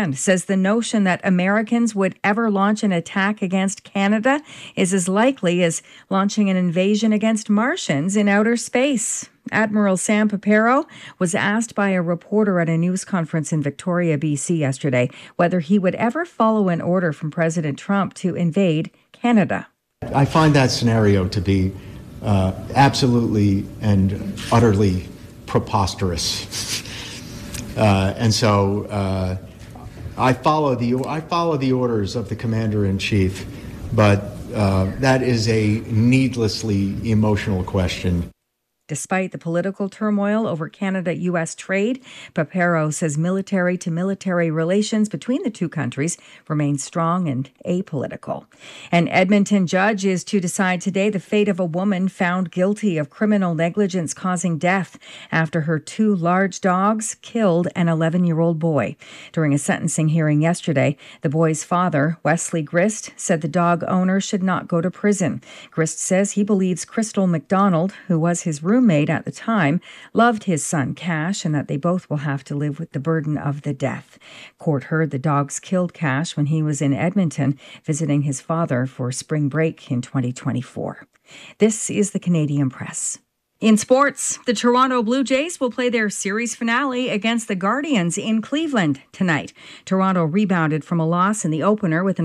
Command says the notion that Americans would ever launch an attack against Canada is as likely as launching an invasion against Martians in outer space. Admiral Sam Papero was asked by a reporter at a news conference in Victoria, BC yesterday whether he would ever follow an order from President Trump to invade Canada. I find that scenario to be absolutely and utterly preposterous. And so I follow the orders of the Commander-in-Chief, but that is a needlessly emotional question. Despite the political turmoil over Canada-U.S. trade, Papero says military-to-military relations between the two countries remain strong and apolitical. An Edmonton judge is to decide today the fate of a woman found guilty of criminal negligence causing death after her two large dogs killed an 11-year-old boy. During a sentencing hearing yesterday, the boy's father, Wesley Grist, said the dog owner should not go to prison. Grist says he believes Crystal McDonald, who was his roommate at the time, loved his son Cash and that they both will have to live with the burden of the death. Court heard the dogs killed Cash when he was in Edmonton visiting his father for spring break in 2024. This is the Canadian Press. In sports, the Toronto Blue Jays will play their series finale against the Guardians in Cleveland tonight. Toronto rebounded from a loss in the opener with an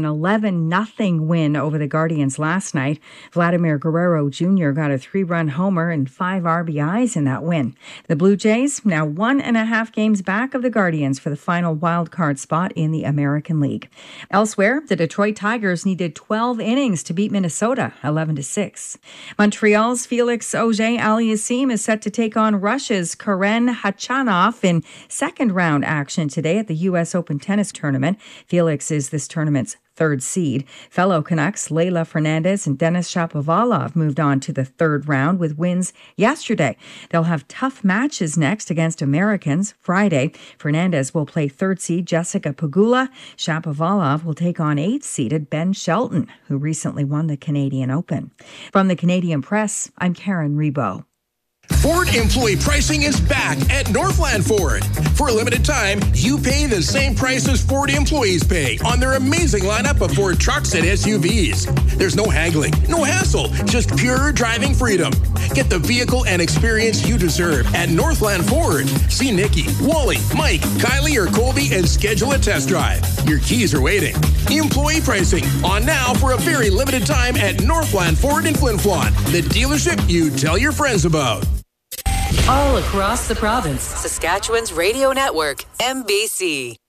11-0 win over the Guardians last night. Vladimir Guerrero Jr. got a 3-run homer and 5 RBIs in that win. The Blue Jays now 1.5 games back of the Guardians for the final wildcard spot in the American League. Elsewhere, the Detroit Tigers needed 12 innings to beat Minnesota 11-6. Montreal's Felix Auger-Aliassime is set to take on Russia's Karen Khachanov in second-round action today at the U.S. Open tennis tournament. Felix is this tournament's third seed. Fellow Canucks Leylah Fernandez and Denis Shapovalov moved on to the third round with wins yesterday. They'll have tough matches next against Americans Friday. Fernandez will play third seed Jessica Pegula. Shapovalov will take on 8th-seeded Ben Shelton, who recently won the Canadian Open. From the Canadian Press, I'm Karen Rebo. Ford employee pricing is back at Northland Ford. For a limited time, you pay the same price as Ford employees pay on their amazing lineup of Ford trucks and SUVs. There's no haggling, no hassle, just pure driving freedom. Get the vehicle and experience you deserve at Northland Ford. See Nikki, Wally, Mike, Kylie, or Colby and schedule a test drive. Your keys are waiting. Employee pricing on now for a very limited time at Northland Ford in Flin Flon, the dealership you tell your friends about. All across the province, Saskatchewan's radio network, MBC.